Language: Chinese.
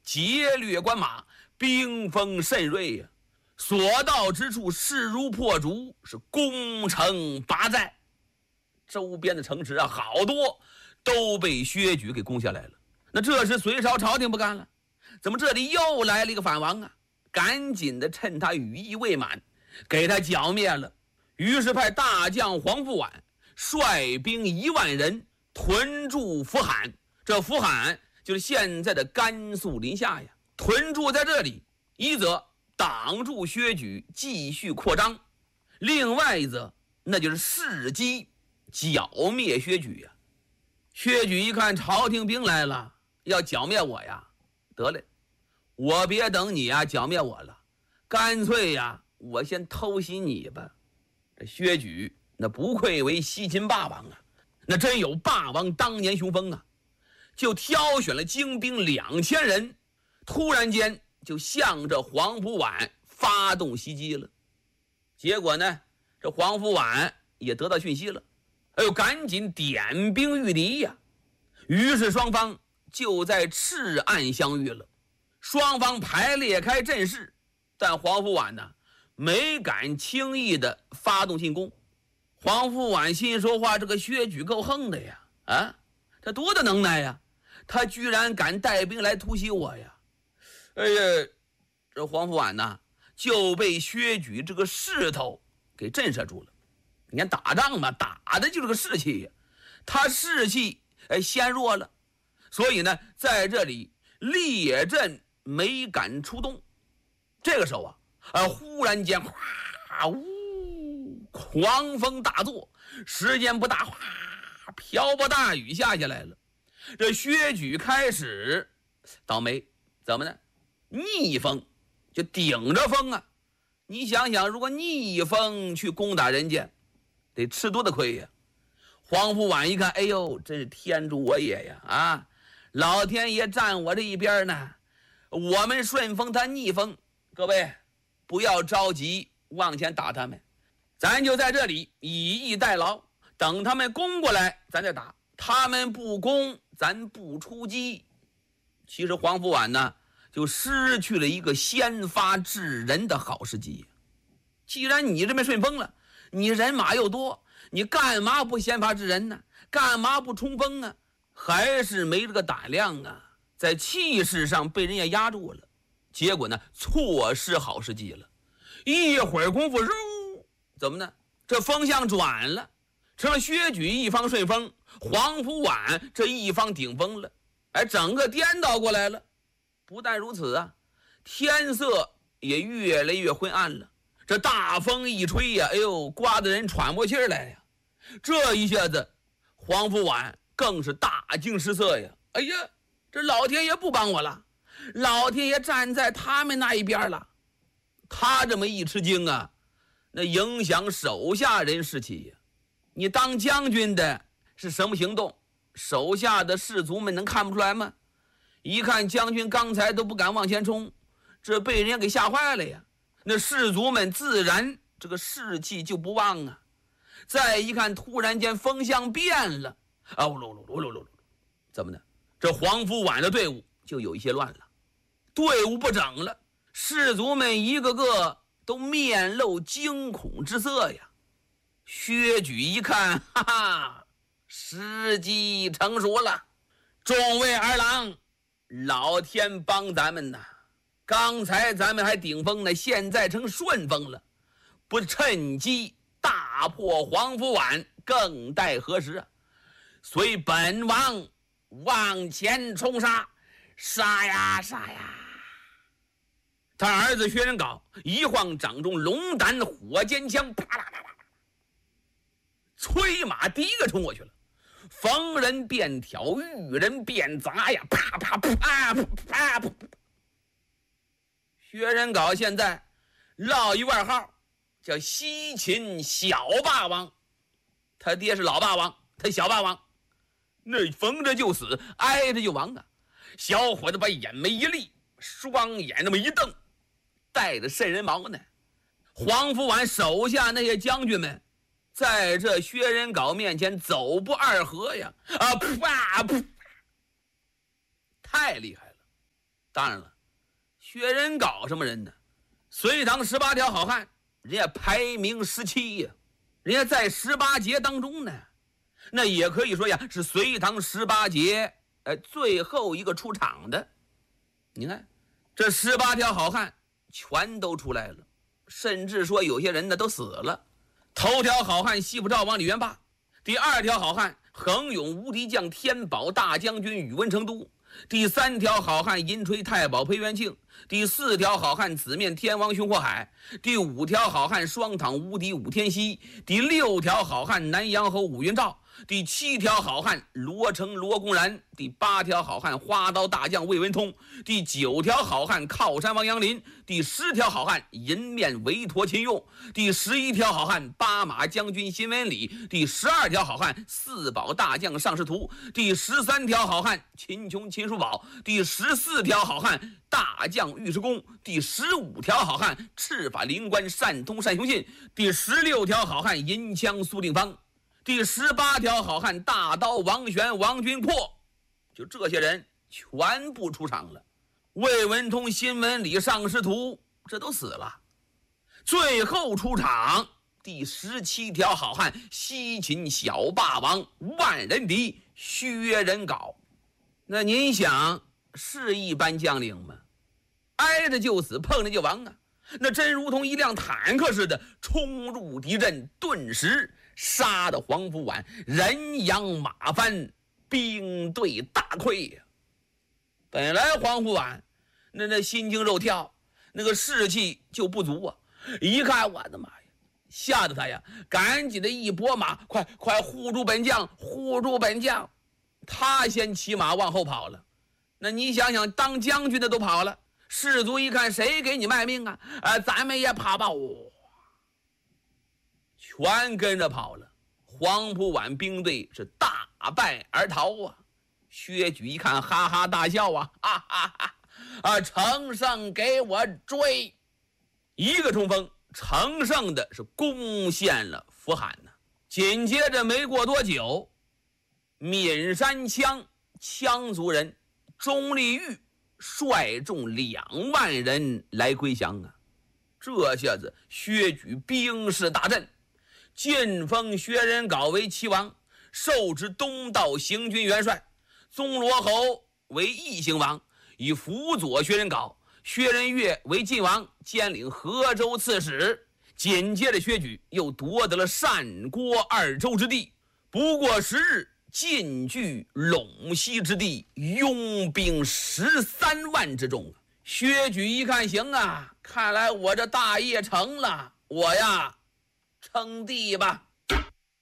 劫掠关马，兵锋甚锐呀，所到之处势如破竹，是攻城拔寨。周边的城池啊，好多都被薛举给攻下来了。那这时隋朝朝廷不干了，怎么这里又来了一个反王啊？赶紧的趁他羽翼未满，给他剿灭了。于是派大将黄福婉率兵1万人屯驻福罕，这福罕就是现在的甘肃临夏呀。屯驻在这里，一则挡住薛举继续扩张，另外一则那就是伺机剿灭薛举呀。薛举一看朝廷兵来了，要剿灭我呀，得嘞，我别等你呀剿灭我了，干脆呀我先偷袭你吧。这薛举那不愧为西秦霸王啊，那真有霸王当年雄风啊，就挑选了精兵2000人，突然间就向着黄福婉发动袭击了。结果呢，这黄福婉也得到讯息了，哎呦，赶紧点兵御敌呀。于是双方就在赤岸相遇了，双方排列开阵势，但黄福婉呢没敢轻易的发动进攻。黄福婉心说话，这个薛举够横的呀，啊，他多大能耐呀，他居然敢带兵来突袭我呀。哎呀，这黄福婉呢就被薛举这个势头给震慑住了。你看打仗嘛，打的就是个士气呀，他士气先弱了，所以呢在这里列阵没敢出动。这个时候啊，忽然间哗呜，狂风大作，时间不大，哗，瓢泼大雨下来了。这薛举开始倒霉，怎么呢？逆风，就顶着风啊。你想想，如果逆风去攻打人家，得吃多大亏呀。黄福婉一看，哎呦，真是天助我也呀！啊，老天爷站我这一边呢。我们顺风，他逆风，各位不要着急往前打他们，咱就在这里以逸待劳，等他们攻过来咱再打，他们不攻咱不出击。其实黄福婉呢就失去了一个先发制人的好时机。既然你这边顺风了，你人马又多，你干嘛不先发制人呢？干嘛不冲锋啊？还是没这个胆量啊，在气势上被人家压住了，结果呢错失好时机了。一会儿功夫，怎么呢？这风向转了，成了薛举一方顺风，黄福婉这一方顶风了，整个颠倒过来了。不但如此啊，天色也越来越昏暗了。这大风一吹呀，哎呦，刮得人喘不过气来呀。这一下子，黄福婉更是大惊失色呀！哎呀，这老天爷不帮我了，老天爷站在他们那一边了。他这么一吃惊啊，那影响手下人士气呀。你当将军的是什么行动？手下的士卒们能看不出来吗？一看将军刚才都不敢往前冲，这被人家给吓坏了呀。那士卒们自然这个士气就不旺啊。再一看，突然间风向变了，怎么呢？这黄福婉的队伍就有一些乱了，队伍不整了，士卒们一个个都面露惊恐之色呀。薛举一看，哈哈，时机成熟了，众位儿郎，老天帮咱们呐！刚才咱们还顶风呢，现在成顺风了，不趁机大破黄福婉，更待何时啊？随本王往前冲杀，杀呀杀呀！他儿子薛仁杲一晃掌中龙胆火尖枪，啪啦啪啦，催马第一个冲过去了，逢人便挑，遇人便砸呀，啪啪啪啪啪啪。薛仁杲现在落一外号，叫西秦小霸王。他爹是老霸王，他小霸王，那逢着就死，挨着就亡啊！小伙子把眼眉一立，双眼那么一瞪，带着瘆人毛呢。黄福婉手下那些将军们，在这薛仁杲面前走不二合呀！啊，啪！太厉害了！ 当然了，薛仁杲什么人呢？隋唐18条好汉，人家排名17呀，人家在18杰当中呢，那也可以说呀是隋唐18杰最后一个出场的。你看这18条好汉全都出来了，甚至说有些人呢都死了。头条好汉西府赵王李元霸，第2条好汉横勇无敌将天宝大将军宇文成都，第3条好汉银锤太保裴元庆，第4条好汉紫面天王熊阔海，第5条好汉双躺无敌武天锡，第6条好汉南阳侯武云照，第7条好汉罗成罗公然，第8条好汉花刀大将魏文通，第9条好汉靠山王杨林，第10条好汉银面韦陀秦用，第11条好汉八马将军辛文礼，第12条好汉四宝大将尚士图，第13条好汉秦琼秦叔宝，第14条好汉大将尉迟恭，第15条好汉赤法灵官单通单雄信，第16条好汉银枪苏定方，第18条好汉大刀王玄王君阔。就这些人全部出场了。魏文通、辛文礼、尚士图这都死了。最后出场第17条好汉西秦小霸王万人敌薛仁杲。那您想是一般将领吗？挨着就死，碰着就亡啊！那真如同一辆坦克似的冲入敌阵，顿时杀得黄甫婉人仰马翻，兵队大溃呀！本来黄甫婉那心惊肉跳，那个士气就不足啊！一看我的妈呀，吓得他呀，赶紧的一拨马，快护住本将，护住本将！他先骑马往后跑了。那你想想，当将军的都跑了，士卒一看谁给你卖命啊？咱们也跑吧！全跟着跑了。黄甫婉兵队是大败而逃啊！薛举一看，哈哈大笑啊！哈哈哈！乘胜给我追！一个冲锋，乘胜的是攻陷了扶罕呢。紧接着没过多久，岷山羌族人钟立玉率众2万人来归降啊！这下子薛举兵势大振，晋封薛仁杲为齐王，授之东道行军元帅，宗罗侯为义兴王，以辅佐薛仁杲。薛仁岳为晋王，兼领河州刺史。紧接着薛举又夺得了单郭2州之地，不过10日进据陇西之地，拥兵13万之众。薛举一看，行啊，看来我这大业成了，我呀称帝吧。